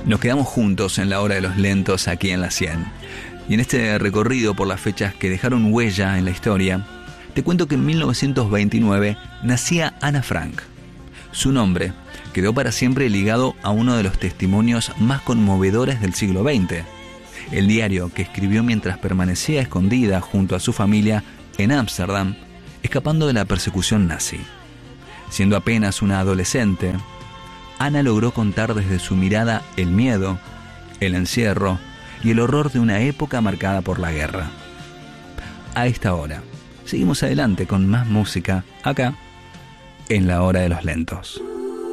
Nos quedamos juntos en la hora de los lentos aquí en la 100. Y en este recorrido por las fechas que dejaron huella en la historia, te cuento que en 1929 nacía Ana Frank. Su nombre quedó para siempre ligado a uno de los testimonios más conmovedores del siglo XX, el diario que escribió mientras permanecía escondida junto a su familia en Ámsterdam, escapando de la persecución nazi. Siendo apenas una adolescente, Ana logró contar desde su mirada el miedo, el encierro y el horror de una época marcada por la guerra. A esta hora, seguimos adelante con más música acá, en la hora de los lentos.